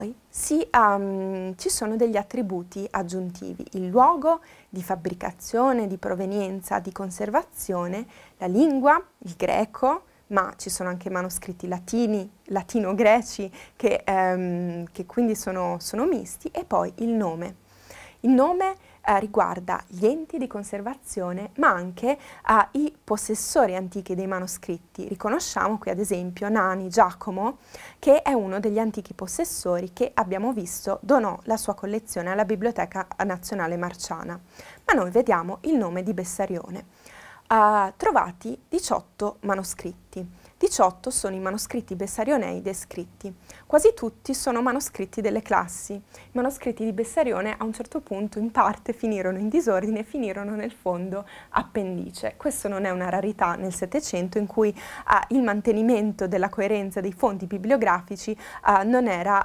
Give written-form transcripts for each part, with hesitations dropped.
ci sono degli attributi aggiuntivi: il luogo di fabbricazione, di provenienza, di conservazione, la lingua, il greco, ma ci sono anche manoscritti latino-greci che quindi sono misti, e poi il nome. Il nome riguarda gli enti di conservazione, ma anche i possessori antichi dei manoscritti. Riconosciamo qui ad esempio Nani Giacomo, che è uno degli antichi possessori che abbiamo visto donò la sua collezione alla Biblioteca Nazionale Marciana. Ma noi vediamo il nome di Bessarione. Trovati 18 manoscritti. 18 sono i manoscritti bessarionei descritti. Quasi tutti sono manoscritti delle classi. I manoscritti di Bessarione a un certo punto in parte finirono in disordine e finirono nel fondo appendice. Questo non è una rarità nel Settecento, in cui il mantenimento della coerenza dei fonti bibliografici non era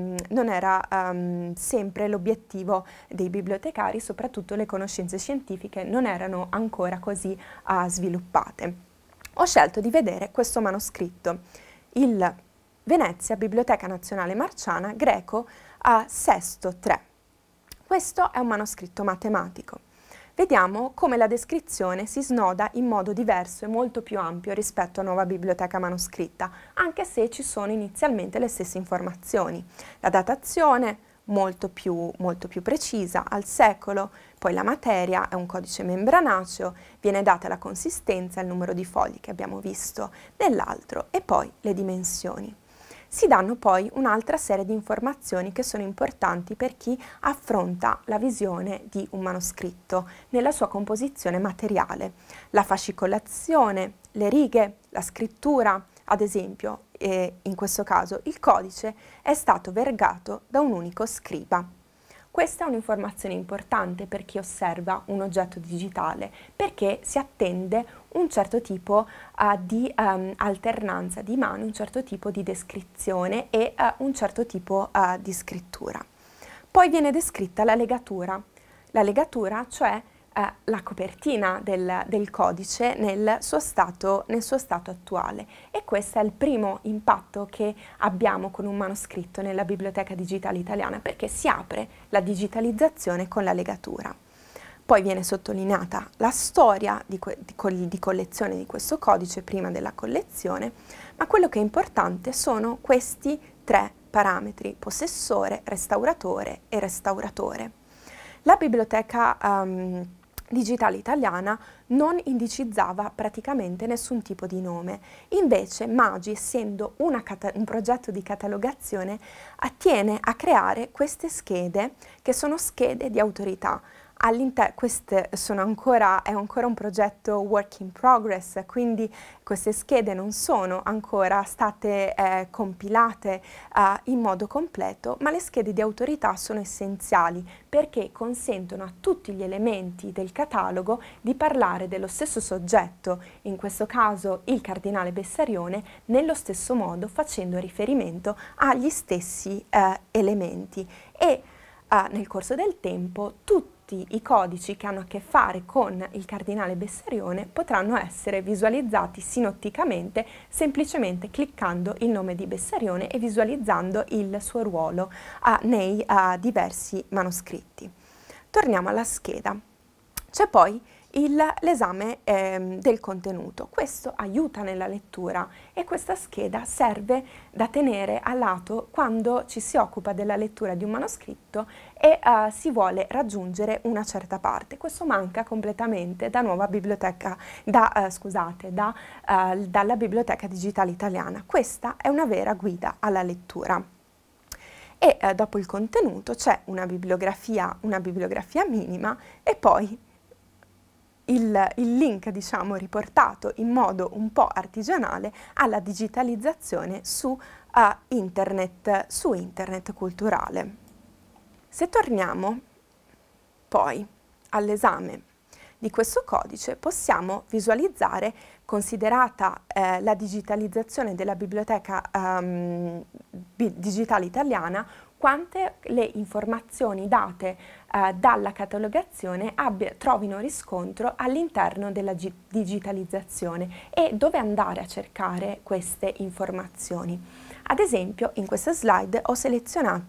sempre l'obiettivo dei bibliotecari, soprattutto le conoscenze scientifiche non erano ancora così sviluppate. Ho scelto di vedere questo manoscritto, il Venezia, Biblioteca Nazionale Marciana, greco Sesto III. Questo è un manoscritto matematico. Vediamo come la descrizione si snoda in modo diverso e molto più ampio rispetto a Nuova Biblioteca Manoscritta, anche se ci sono inizialmente le stesse informazioni. La datazione molto più precisa, al secolo, poi la materia è un codice membranaceo, viene data la consistenza, il numero di fogli che abbiamo visto nell'altro e poi le dimensioni. Si danno poi un'altra serie di informazioni che sono importanti per chi affronta la visione di un manoscritto nella sua composizione materiale. La fascicolazione, le righe, la scrittura, ad esempio, in questo caso il codice è stato vergato da un unico scriba. Questa è un'informazione importante per chi osserva un oggetto digitale, perché si attende un certo tipo di alternanza di mani, un certo tipo di descrizione e un certo tipo di scrittura. Poi viene descritta la legatura, cioè la copertina del codice nel suo stato attuale, e questo è il primo impatto che abbiamo con un manoscritto nella Biblioteca Digitale Italiana, perché si apre la digitalizzazione con la legatura. Poi viene sottolineata la storia di collezione di questo codice prima della collezione, ma quello che è importante sono questi 3 parametri: possessore, restauratore e restauratore. La Biblioteca Digitale Italiana non indicizzava praticamente nessun tipo di nome. Invece Magi, essendo un progetto di catalogazione, attiene a creare queste schede, che sono schede di autorità. Queste è ancora un progetto work in progress, quindi queste schede non sono ancora state compilate in modo completo, ma le schede di autorità sono essenziali perché consentono a tutti gli elementi del catalogo di parlare dello stesso soggetto, in questo caso il cardinale Bessarione, nello stesso modo, facendo riferimento agli stessi elementi. E nel corso del tempo tutti i codici che hanno a che fare con il cardinale Bessarione potranno essere visualizzati sinotticamente semplicemente cliccando il nome di Bessarione e visualizzando il suo ruolo nei diversi manoscritti. Torniamo alla scheda. C'è poi l'esame del contenuto. Questo aiuta nella lettura e questa scheda serve da tenere a lato quando ci si occupa della lettura di un manoscritto e si vuole raggiungere una certa parte. Questo manca completamente dalla Biblioteca Digitale Italiana. Questa è una vera guida alla lettura. E dopo il contenuto c'è una bibliografia minima e poi il link, diciamo, riportato in modo un po' artigianale alla digitalizzazione su internet culturale. Se torniamo poi all'esame di questo codice, possiamo visualizzare, considerata la digitalizzazione della Biblioteca Digitale Italiana, quante le informazioni date dalla catalogazione trovino riscontro all'interno della digitalizzazione e dove andare a cercare queste informazioni. Ad esempio, in questa slide ho selezionato